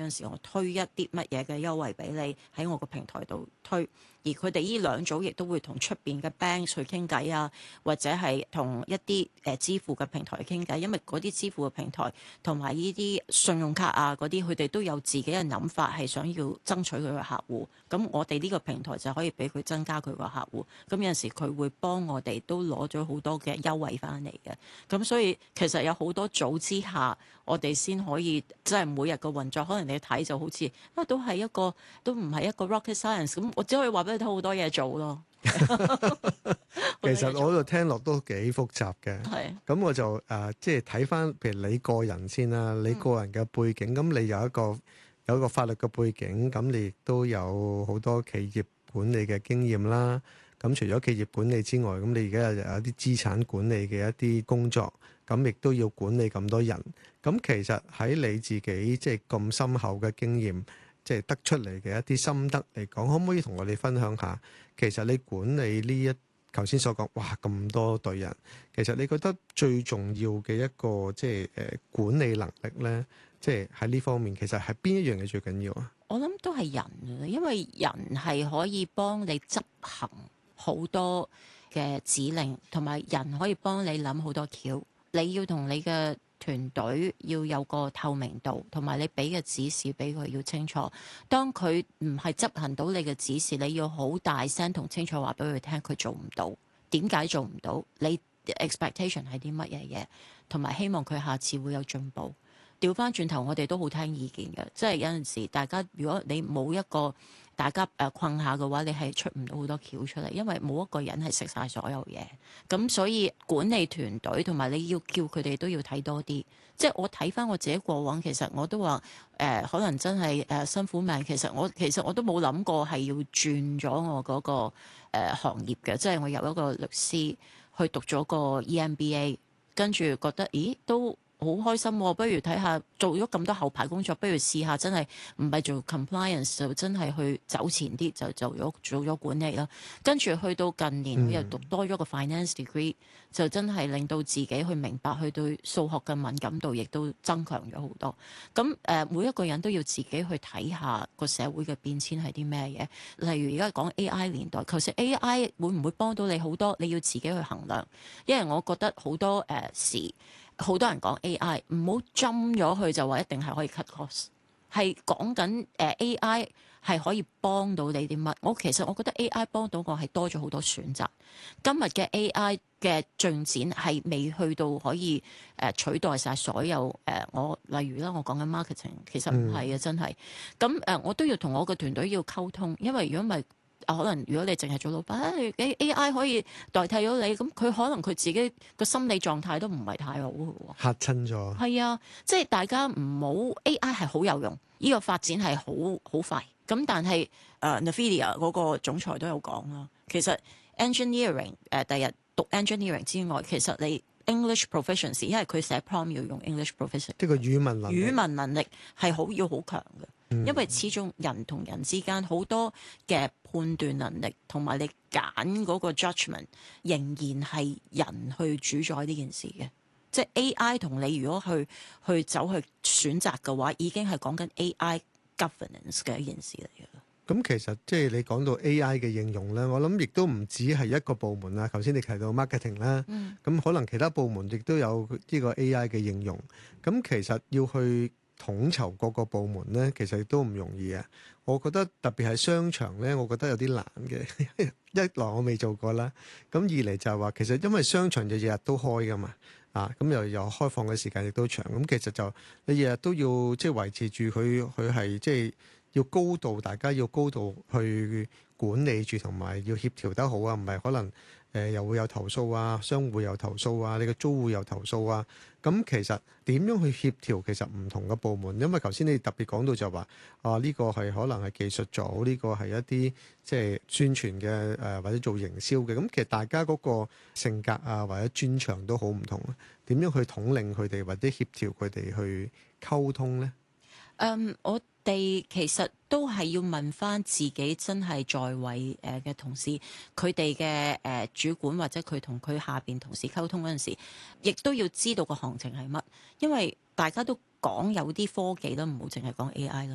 陣時我推一啲乜嘢嘅優惠俾你喺我個平台度推，而佢哋呢兩組亦都會同出邊嘅 bank 去傾偈啊，或者係同一啲支付嘅平台傾偈，因為嗰啲支付嘅平台同埋呢啲信用卡啊嗰啲，佢哋都有自己嘅諗法，係想要爭取佢嘅客戶。咁我哋呢個平台就可以俾佢增加佢個客戶。咁有陣時佢會幫我哋都攞咗好多嘅優惠翻嚟嘅。咁所以其實有好多組之下，我哋先可以即係每日嘅運作。可能你睇就好似都係一個都唔係一個 rocket science。咁我只可以話俾你睇好多嘢做咯。 其實我度聽落都幾複雜嘅。 係。 咁我就即係睇翻，譬如你個人先啦，你個人嘅背景，咁你有一個法律嘅背景，咁你亦都有好多企業管理嘅經驗啦。咁除咗企業管理之外，咁你而家又有啲資產管理嘅一啲工作，咁亦都要管理咁多人。咁其實喺你自己即係咁深厚嘅經驗，即係得出嚟嘅一啲心得嚟講，可唔可以同我哋分享下？其實你管理呢頭先所講，哇咁多隊人，其實你覺得最重要嘅一個即係管理能力咧，即係喺呢方面，其實係邊一樣嘢最緊要啊？ 我諗都係人啊，因為人係可以幫你執行好多嘅指令，同埋人可以幫你諗好多橋。你要同你嘅團隊要有個透明度，同埋你俾嘅指示俾佢要清楚。當佢唔係執行到你嘅指示，你要好大聲同清楚話俾佢聽，佢做唔到，點解做唔到？你 expectation 係啲乜嘢嘢，同埋希望佢下次會有進步。調翻轉頭，我哋都好聽意見嘅，即係有陣時大家如果你冇一個大家困下嘅話，你係出唔到好多橋出嚟，因為冇一個人係食晒所有嘢。咁所以管理團隊同埋你要叫佢哋都要睇多啲。即係我睇翻我自己過往，其實我都話可能真係辛苦命。其實我都冇諗過係要轉咗我嗰個行業嘅，即係我由一個律師去讀咗個 EMBA， 跟住覺得咦都好開心喎，不如睇下做咗咁多後排工作，不如試下真係唔係做 compliance， 就真係去走前啲，就做咗管理啦。跟住去到近年，我又讀多咗個 finance degree，就真係令到自己去明白，去對數學嘅敏感度亦都增強咗好多。咁每一個人都要自己去睇下個社會嘅變遷係啲咩嘢。例如而家講 AI 年代，其實 AI 會唔會幫到你好多？你要自己去衡量，因為我覺得好多時。好多人講 AI， 唔好針咗去就話一定係可以 cut cost， 係講緊AI 係可以幫到你啲乜？其實我覺得 AI 幫到我係多咗好多選擇。今日嘅 AI 嘅進展係未去到可以取代晒所有我例如啦，我講緊 marketing， 其實唔係啊，真係。咁我都要同我個團隊要溝通，因為如果唔係，可能如果你淨係做老闆，AI 可以代替咗你，咁佢可能佢自己個心理狀態都唔係太好嘅喎， 嚇親咗。 係啊，即係大家唔好 AI 係好有用，呢個發展係好快。咁但係Nvidia 嗰個總裁都有講啦，其實 engineering 第日讀 engineering 之外，其實你 English proficiency， 因為佢寫 prompt 要用 English proficiency， 即係個語文能力係要好強嘅。因為始終人同人之間好多嘅判斷能力同埋你揀嗰個 judgment 仍然係人去主宰呢件事嘅，即係 AI 同你如果去走去選擇嘅話，已經係講緊 AI governance 嘅一件事嚟嘅。 咁其實即係你講到 AI 嘅應用咧，我諗亦都唔止係一個部門啦。頭先你提到 marketing 啦，咁可能其他部門亦都有呢個 AI 嘅應用。咁其實要去統籌各個部門咧，其實亦都唔容易啊！我覺得特別係商場咧，我覺得有啲難嘅。一來我未做過啦，咁二嚟就係話其實因為商場就日日都開噶嘛，咁又開放嘅時間亦都長，咁其實就你日日都要即係維持住佢係即係要高度，大家要高度去管理住，同埋要協調得好啊，唔係可能又會有投訴啊，商戶有投訴啊，你個租戶有投訴啊。咁其實點樣去協調其實唔同嘅部門，因為頭先你特別講到就話呢個係可能係技術組，呢個係一啲即係宣傳嘅或者做營銷嘅。咁其實大家嗰個性格啊或者專長都好唔同啊，點樣去統領佢哋或者協調佢哋去溝通呢？ 我哋其實都係要問翻自己真係在位嘅同事，佢哋嘅主管或者佢同佢下邊同事溝通嗰陣時，亦都要知道個行情係乜，因為大家都講有啲科技啦，唔好淨係講 AI 啦。